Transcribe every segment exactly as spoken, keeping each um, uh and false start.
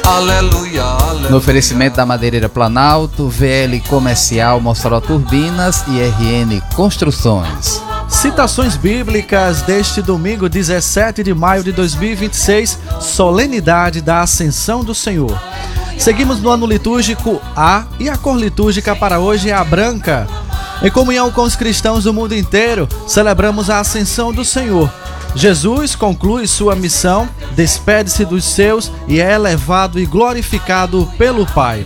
aleluia, aleluia. No oferecimento da Madeireira Planalto, V L Comercial, Mossoró Turbinas e R N Construções. Citações bíblicas deste domingo, dezessete de maio de dois mil e vinte e seis, solenidade da Ascensão do Senhor. Seguimos no ano litúrgico A e a cor litúrgica para hoje é a branca. Em comunhão com os cristãos do mundo inteiro, celebramos a Ascensão do Senhor. Jesus conclui sua missão, despede-se dos seus e é elevado e glorificado pelo Pai.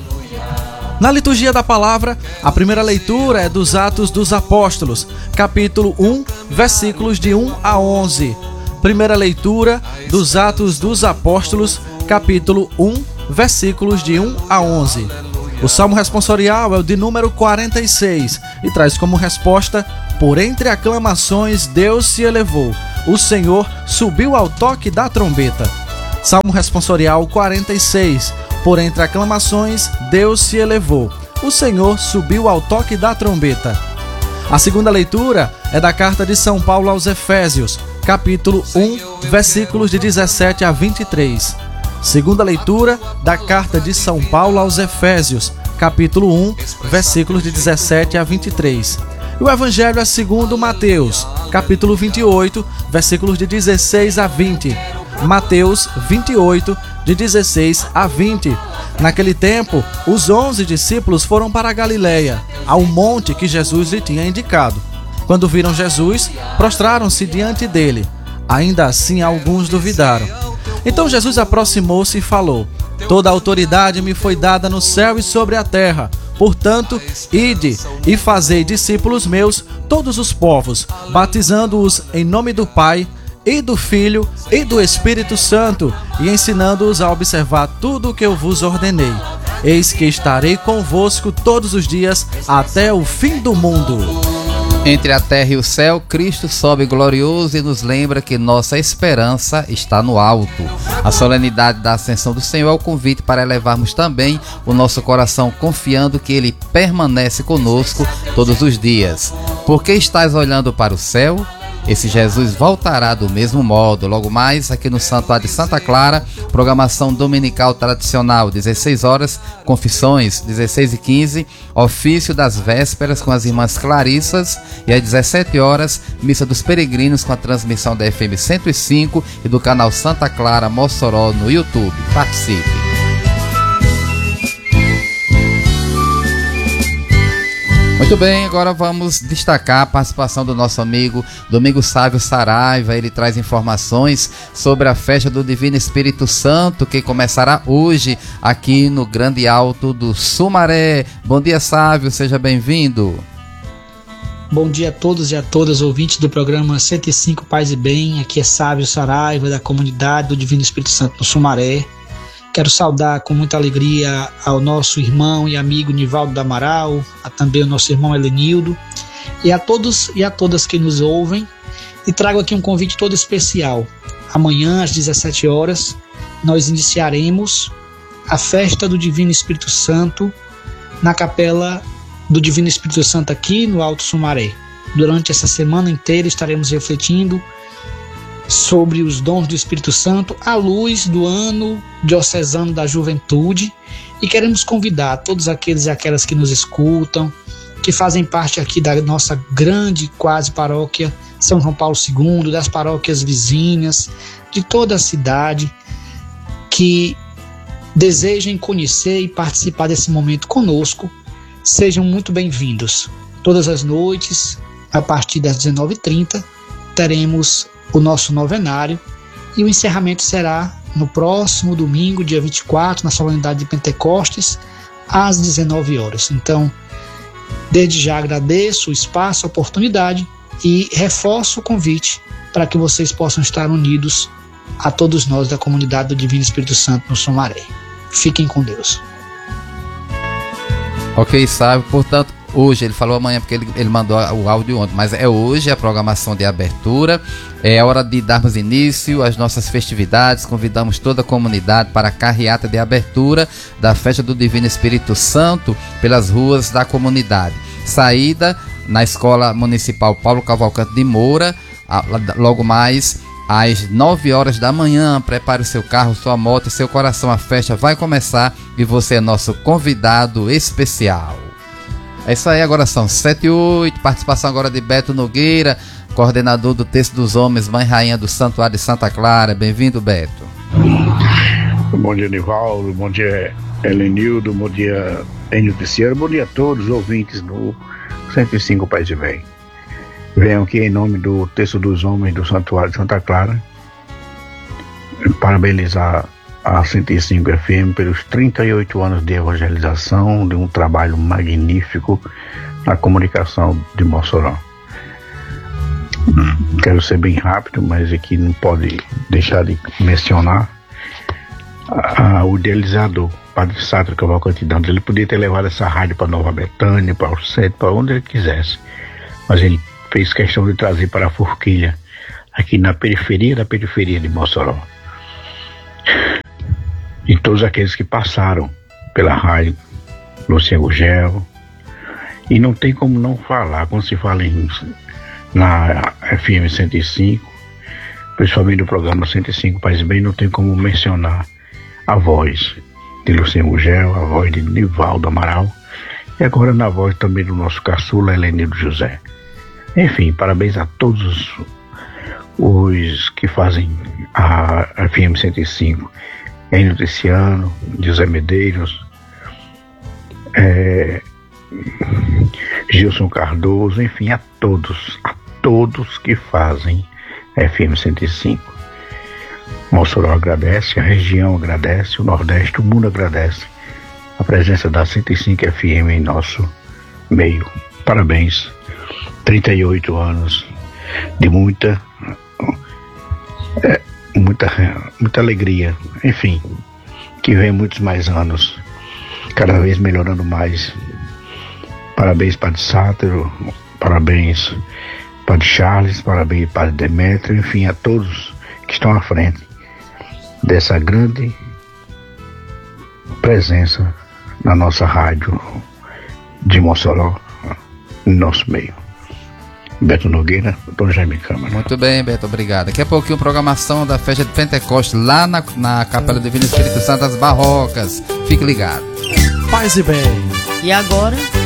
Na liturgia da palavra, a primeira leitura é dos Atos dos Apóstolos, capítulo um, versículos de um a onze. Primeira leitura dos Atos dos Apóstolos, capítulo um, versículos de um a onze. O salmo responsorial é o de número quarenta e seis e traz como resposta: por entre aclamações Deus se elevou, o Senhor subiu ao toque da trombeta. Salmo responsorial quarenta e seis. Por entre aclamações Deus se elevou, o Senhor subiu ao toque da trombeta. A segunda leitura é da carta de São Paulo aos Efésios, capítulo um, versículos de dezessete a vinte e três. Segunda leitura da carta de São Paulo aos Efésios, capítulo um, versículos de dezessete a vinte e três. E o Evangelho é segundo Mateus, capítulo vinte e oito, versículos de dezesseis a vinte. Mateus vinte e oito, de dezesseis a vinte. Naquele tempo, os onze discípulos foram para a Galileia, ao monte que Jesus lhe tinha indicado. Quando viram Jesus, prostraram-se diante dele. Ainda assim, alguns duvidaram. Então Jesus aproximou-se e falou: toda a autoridade me foi dada no céu e sobre a terra. Portanto, ide e fazei discípulos meus todos os povos, batizando-os em nome do Pai, e do Filho, e do Espírito Santo, e ensinando-os a observar tudo o que eu vos ordenei. Eis que estarei convosco todos os dias, até o fim do mundo. Entre a terra e o céu, Cristo sobe glorioso e nos lembra que nossa esperança está no alto. A solenidade da Ascensão do Senhor é o convite para elevarmos também o nosso coração, confiando que Ele permanece conosco todos os dias. Por que estás olhando para o céu? Esse Jesus voltará do mesmo modo. Logo mais, aqui no Santuário de Santa Clara, programação dominical tradicional, dezesseis horas, confissões, dezesseis e quinze, ofício das vésperas com as irmãs Clarissas, e às dezessete horas, missa dos peregrinos com a transmissão da F M cento e cinco e do canal Santa Clara Mossoró no YouTube. Participe! Muito bem, agora vamos destacar a participação do nosso amigo Domingos Sávio Saraiva. Ele traz informações sobre a festa do Divino Espírito Santo, que começará hoje aqui no Grande Alto do Sumaré. Bom dia, Sávio, seja bem-vindo. Bom dia a todos e a todas, ouvintes do programa cento e cinco Paz e Bem. Aqui é Sávio Saraiva, da comunidade do Divino Espírito Santo no Sumaré. Quero saudar com muita alegria ao nosso irmão e amigo Nivaldo da Amaral, a também o nosso irmão Helenildo, e a todos e a todas que nos ouvem, e trago aqui um convite todo especial. Amanhã, às dezessete horas, nós iniciaremos a festa do Divino Espírito Santo na Capela do Divino Espírito Santo aqui no Alto Sumaré. Durante essa semana inteira estaremos refletindo sobre os dons do Espírito Santo à luz do ano diocesano da juventude, e queremos convidar todos aqueles e aquelas que nos escutam, que fazem parte aqui da nossa grande quase paróquia São João Paulo segundo, das paróquias vizinhas, de toda a cidade, que desejem conhecer e participar desse momento conosco. Sejam muito bem-vindos. Todas as noites, a partir das dezenove e trinta, teremos o nosso novenário, e o encerramento será no próximo domingo, dia vinte e quatro, na solenidade de Pentecostes, às dezenove horas. Então, desde já agradeço o espaço, a oportunidade, e reforço o convite para que vocês possam estar unidos a todos nós da comunidade do Divino Espírito Santo no Sumaré. Fiquem com Deus. Ok, Sávio, portanto, hoje, ele falou amanhã porque ele, ele mandou o áudio ontem, mas é hoje a programação de abertura, é hora de darmos início às nossas festividades. Convidamos toda a comunidade para a carreata de abertura da festa do Divino Espírito Santo pelas ruas da comunidade. Saída na Escola Municipal Paulo Cavalcante de Moura, logo mais às nove horas da manhã. Prepare o seu carro, sua moto, seu coração. A festa vai começar e você é nosso convidado especial. É isso aí, agora são sete e oito. Participação agora de Beto Nogueira, coordenador do Texto dos Homens, Mãe Rainha do Santuário de Santa Clara. Bem-vindo, Beto. Bom dia, Nivaldo. Bom dia, Helenildo. Bom dia, Enio Ticiano. Bom dia a todos os ouvintes do cento e cinco Paz e Bem. Venho aqui em nome do Texto dos Homens do Santuário de Santa Clara parabenizar a cento e cinco F M pelos trinta e oito anos de evangelização, de um trabalho magnífico na comunicação de Mossoró. Quero ser bem rápido, mas aqui não pode deixar de mencionar a, a, o idealizador, Padre Sátiro Cavalcante Dantas. Ele podia ter levado essa rádio para Nova Betânia, para o Sete, para onde ele quisesse, mas ele fez questão de trazer para a Forquilha, aqui na periferia da periferia de Mossoró. E todos aqueles que passaram pela rádio, Luciano Gugel, e não tem como não falar, quando se fala em, na F M cento e cinco, principalmente do programa cento e cinco Paz e Bem, não tem como mencionar a voz de Luciano Gugel, a voz de Nivaldo Amaral, e agora na voz também do nosso caçula Helenildo José. Enfim, parabéns a todos os, os que fazem a F M cento e cinco, Enio Ticiano, José Medeiros, é, Gilson Cardoso, enfim, a todos, a todos que fazem F M cento e cinco. Mossoró agradece, a região agradece, o Nordeste, o mundo agradece a presença da cento e cinco F M em nosso meio. Parabéns, trinta e oito anos de muita, é, muita, muita alegria, enfim, que vem muitos mais anos, cada vez melhorando mais. Parabéns, Padre Sátiro, parabéns, Padre Charles, parabéns, Padre Demétrio, enfim, a todos que estão à frente dessa grande presença na nossa rádio de Mossoró, no nosso meio. Beto Nogueira, doutor Jaime Câmara. Muito bem, Beto, obrigado. Daqui a pouquinho programação da festa de Pentecostes lá na, na Capela Divino Espírito Santo das Barrocas. Fique ligado. Paz e Bem. E agora...